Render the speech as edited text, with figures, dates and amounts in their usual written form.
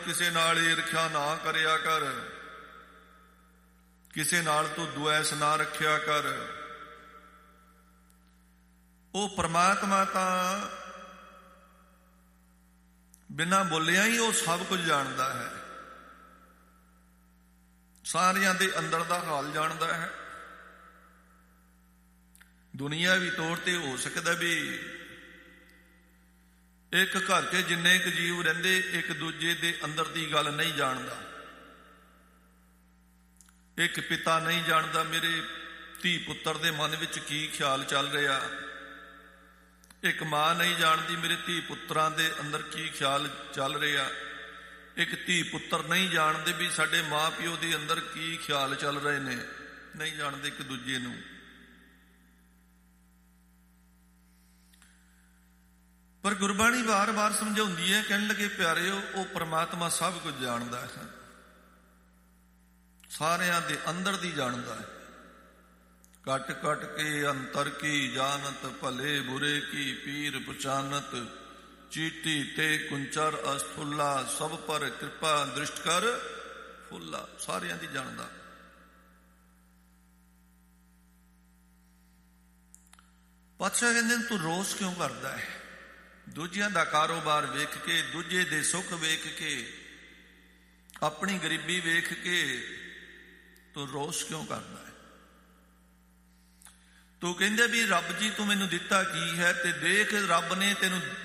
ਕਿਸੇ ਨਾਲ ਈਰਖਾ ਨਾ ਕਰਿਆ ਕਰ, ਕਿਸੇ ਨਾਲ ਤੂੰ ਦੁਐਸ ਨਾ ਰੱਖਿਆ ਕਰ। ਉਹ ਪ੍ਰਮਾਤਮਾ ਤਾਂ ਬਿਨਾਂ ਬੋਲਿਆ ਹੀ ਉਹ ਸਭ ਕੁਝ ਜਾਣਦਾ ਹੈ, ਸਾਰਿਆਂ ਦੇ ਅੰਦਰ ਦਾ ਹਾਲ ਜਾਣਦਾ ਹੈ। ਦੁਨੀਆਵੀ ਤੌਰ ਤੇ ਹੋ ਸਕਦਾ ਵੀ ਇੱਕ ਘਰ 'ਚ ਜਿੰਨੇ ਕੁ ਜੀਵ ਰਹਿੰਦੇ ਇੱਕ ਦੂਜੇ ਦੇ ਅੰਦਰ ਦੀ ਗੱਲ ਨਹੀਂ ਜਾਣਦਾ। ਇੱਕ ਪਿਤਾ ਨਹੀਂ ਜਾਣਦਾ ਮੇਰੇ ਧੀ ਪੁੱਤਰ ਦੇ ਮਨ ਵਿੱਚ ਕੀ ਖਿਆਲ ਚੱਲ ਰਿਹਾ। ਇੱਕ ਮਾਂ ਨਹੀਂ ਜਾਣਦੀ ਮੇਰੇ ਧੀ ਪੁੱਤਰਾਂ ਦੇ ਅੰਦਰ ਕੀ ਖਿਆਲ ਚੱਲ ਰਿਹਾ। ਇੱਕ ਧੀ ਪੁੱਤਰ ਨਹੀਂ ਜਾਣਦੇ ਵੀ ਸਾਡੇ ਮਾਂ ਪਿਓ ਦੇ ਅੰਦਰ ਕੀ ਖਿਆਲ ਚੱਲ ਰਹੇ ਨੇ, ਨਹੀਂ ਜਾਣਦੇ ਇੱਕ ਦੂਜੇ ਨੂੰ। ਪਰ ਗੁਰਬਾਣੀ ਵਾਰ-ਵਾਰ ਸਮਝਾਉਂਦੀ ਹੈ, ਕਹਿਣ ਲੱਗੇ ਪਿਆਰਿਓ ਉਹ ਪ੍ਰਮਾਤਮਾ ਸਭ ਕੁਝ ਜਾਣਦਾ ਹੈ, ਸਾਰਿਆਂ ਦੇ ਅੰਦਰ ਦੀ ਜਾਣਦਾ ਹੈ। ਕਟ ਕਟ ਕੇ ਅੰਤਰ ਕੀ ਜਾਣਤ, ਭਲੇ ਬੁਰੇ ਕੀ ਪੀਰ ਪਛਾਨਤ। ਚੀਟੀ ਤੇ ਕੁੰਚਰ ਅਸਥੁੱਲਾ, ਸਭ ਪਰ ਕਿਰਪਾ ਦ੍ਰਿਸ਼ਟ ਕਰ ਫੁੱਲਾ। ਸਾਰਿਆਂ ਦੀ ਜਾਣਦਾ। ਪਾਤਸ਼ਾਹ ਕਹਿੰਦੇ ਤੂੰ ਰੋਸ ਕਿਉਂ ਕਰਦਾ ਹੈ? ਦੂਜਿਆਂ ਦਾ ਕਾਰੋਬਾਰ ਵੇਖ ਕੇ, ਦੂਜੇ ਦੇ ਸੁੱਖ ਵੇਖ ਕੇ, ਆਪਣੀ ਗਰੀਬੀ ਵੇਖ ਕੇ ਤੂੰ ਰੋਸ ਕਿਉਂ ਕਰਦਾ ਹੈ? ਤੂੰ ਕਹਿੰਦੇ ਵੀ ਰੱਬ ਜੀ ਤੂੰ ਮੈਨੂੰ ਦਿੱਤਾ ਕੀ ਹੈ, ਤੇ ਦੇਖ ਰੱਬ ਨੇ ਤੈਨੂੰ